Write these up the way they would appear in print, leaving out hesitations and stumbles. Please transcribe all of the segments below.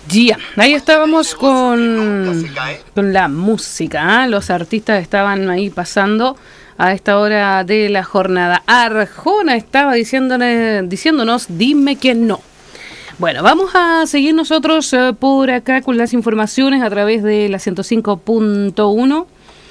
Ya, ahí estábamos con la música, ¿eh? Los artistas estaban ahí pasando a esta hora de la jornada. Arjona estaba diciéndonos, dime que no. Bueno, vamos a seguir nosotros por acá con las informaciones a través de la 105.1.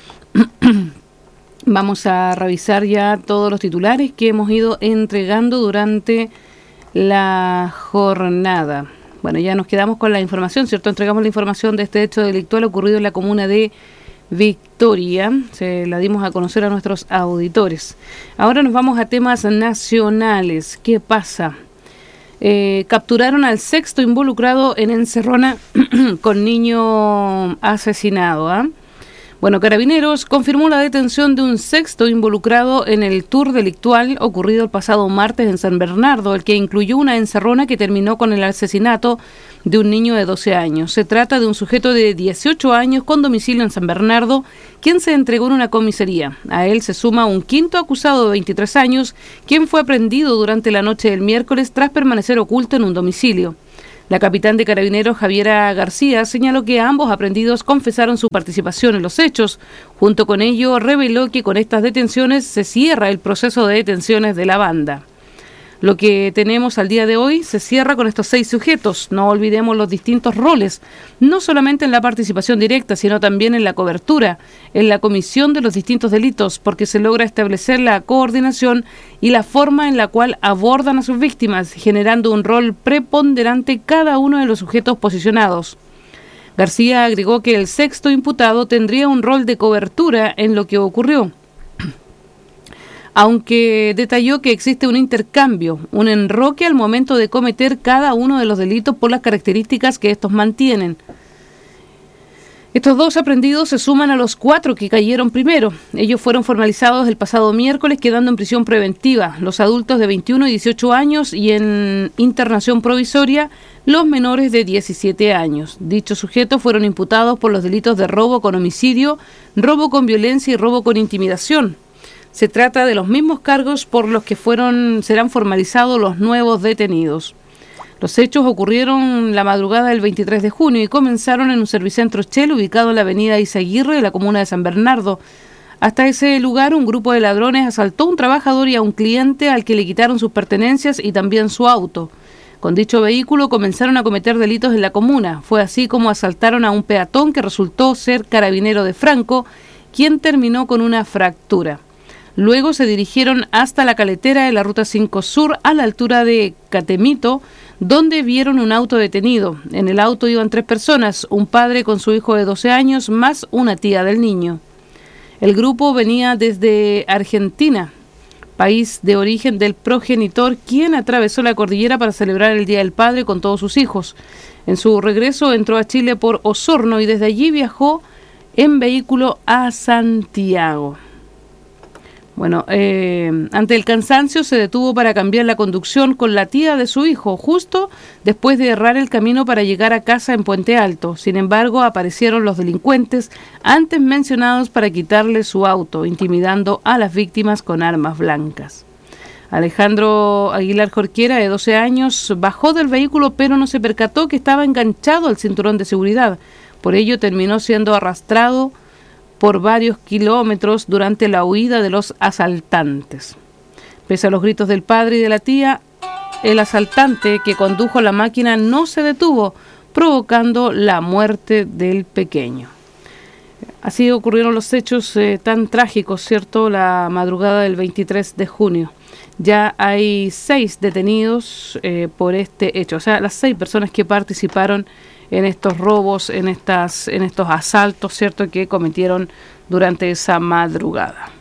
Vamos a revisar ya todos los titulares que hemos ido entregando durante la jornada. Bueno, ya nos quedamos con la información, ¿cierto? Entregamos la información de este hecho delictual ocurrido en la comuna de Victoria. Se la dimos a conocer a nuestros auditores. Ahora nos vamos a temas nacionales. ¿Qué pasa? Capturaron al sexto involucrado en encerrona con niño asesinado, ¿eh? Bueno, Carabineros confirmó la detención de un sexto involucrado en el tour delictual ocurrido el pasado martes en San Bernardo, el que incluyó una encerrona que terminó con el asesinato de un niño de 12 años. Se trata de un sujeto de 18 años con domicilio en San Bernardo, quien se entregó en una comisaría. A él se suma un quinto acusado de 23 años, quien fue aprehendido durante la noche del miércoles tras permanecer oculto en un domicilio. La capitán de Carabineros, Javiera García, señaló que ambos aprehendidos confesaron su participación en los hechos. Junto con ello, reveló que con estas detenciones se cierra el proceso de detenciones de la banda. Lo que tenemos al día de hoy se cierra con estos 6 sujetos. No olvidemos los distintos roles, no solamente en la participación directa, sino también en la cobertura, en la comisión de los distintos delitos, porque se logra establecer la coordinación y la forma en la cual abordan a sus víctimas, generando un rol preponderante cada uno de los sujetos posicionados. García agregó que el sexto imputado tendría un rol de cobertura en lo que ocurrió, aunque detalló que existe un intercambio, un enroque al momento de cometer cada uno de los delitos por las características que estos mantienen. Estos 2 aprehendidos se suman a los 4 que cayeron primero. Ellos fueron formalizados el pasado miércoles, quedando en prisión preventiva. Los adultos de 21 y 18 años y en internación provisoria, los menores de 17 años. Dichos sujetos fueron imputados por los delitos de robo con homicidio, robo con violencia y robo con intimidación. Se trata de los mismos cargos por los que serán formalizados los nuevos detenidos. Los hechos ocurrieron la madrugada del 23 de junio y comenzaron en un servicentro Shell ubicado en la avenida Izaguirre de la comuna de San Bernardo. Hasta ese lugar, un grupo de ladrones asaltó a un trabajador y a un cliente al que le quitaron sus pertenencias y también su auto. Con dicho vehículo comenzaron a cometer delitos en la comuna. Fue así como asaltaron a un peatón que resultó ser carabinero de Franco, quien terminó con una fractura. Luego se dirigieron hasta la caletera de la Ruta 5 Sur, a la altura de Catemito, donde vieron un auto detenido. En el auto iban 3 personas, un padre con su hijo de 12 años, más una tía del niño. El grupo venía desde Argentina, país de origen del progenitor, quien atravesó la cordillera para celebrar el Día del Padre con todos sus hijos. En su regreso entró a Chile por Osorno y desde allí viajó en vehículo a Santiago. Bueno, ante el cansancio se detuvo para cambiar la conducción con la tía de su hijo, justo después de errar el camino para llegar a casa en Puente Alto. Sin embargo, aparecieron los delincuentes antes mencionados para quitarle su auto, intimidando a las víctimas con armas blancas. Alejandro Aguilar Jorquera, de 12 años, bajó del vehículo pero no se percató que estaba enganchado al cinturón de seguridad. Por ello terminó siendo arrastrado por varios kilómetros durante la huida de los asaltantes. Pese a los gritos del padre y de la tía, el asaltante que condujo la máquina no se detuvo, provocando la muerte del pequeño. Así ocurrieron los hechos tan trágicos, ¿cierto?, la madrugada del 23 de junio. Ya hay 6 detenidos por este hecho, o sea, las 6 personas que participaron en estos robos, en estos asaltos, ¿cierto?, que cometieron durante esa madrugada.